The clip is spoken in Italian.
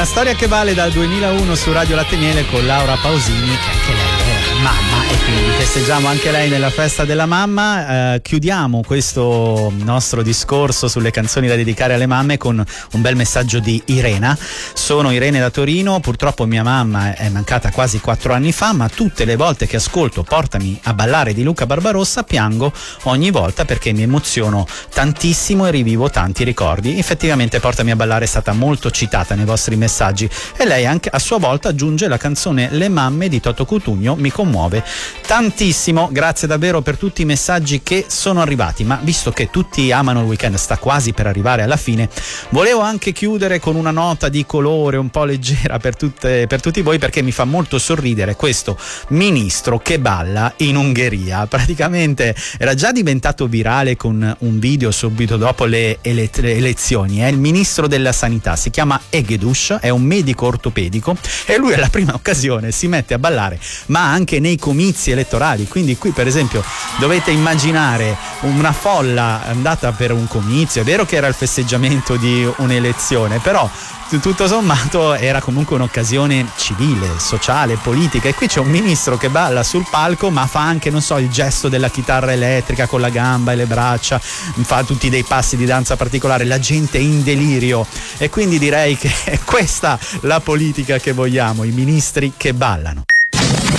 storia che vale dal 2001 su Radio Latte Miele con Laura Pausini, che anche lei è mamma e quindi festeggiamo anche lei nella festa della mamma. Chiudiamo questo nostro discorso sulle canzoni da dedicare alle mamme con un bel messaggio di Irena. Sono Irene da Torino, purtroppo mia mamma è mancata quasi 4 anni fa, ma tutte le volte che ascolto Portami a ballare di Luca Barbarossa piango ogni volta perché mi emoziono tantissimo e rivivo tanti ricordi. Effettivamente Portami a ballare è stata molto citata nei vostri messaggi e lei anche a sua volta aggiunge la canzone Le mamme di Toto Cutugno mi commuove tantissimo. Grazie davvero per tutti i messaggi che sono arrivati, ma visto che tutti amano il weekend, sta quasi per arrivare alla fine, volevo anche chiudere con una nota di colore un po' leggera per tutti voi, perché mi fa molto sorridere questo ministro che balla in Ungheria. Praticamente era già diventato virale con un video subito dopo le elezioni. È il ministro della sanità, si chiama Egedus, è un medico ortopedico e lui alla prima occasione si mette a ballare, ma anche nei comizi elettorali. Quindi qui per esempio dovete immaginare una folla andata per un comizio. È vero che era il festeggiamento di un'elezione, però tutto sommato era comunque un'occasione civile, sociale, politica, e qui c'è un ministro che balla sul palco ma fa anche, non so, il gesto della chitarra elettrica con la gamba e le braccia, fa tutti dei passi di danza particolare, la gente è in delirio, e quindi direi che è questa la politica che vogliamo, i ministri che ballano.